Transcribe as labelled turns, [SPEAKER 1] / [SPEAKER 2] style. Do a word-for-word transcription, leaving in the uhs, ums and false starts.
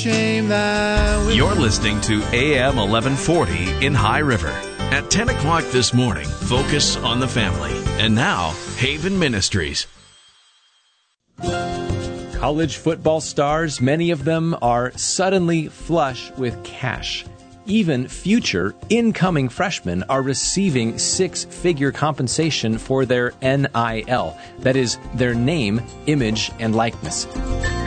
[SPEAKER 1] shame that we...
[SPEAKER 2] You're listening to A M eleven forty in High River. At ten o'clock this morning, focus on the family. And now, Haven Ministries.
[SPEAKER 3] College football stars, many of them are suddenly flush with cash. Even future incoming freshmen are receiving six-figure compensation for their N I L. That is, their name, image, and likeness.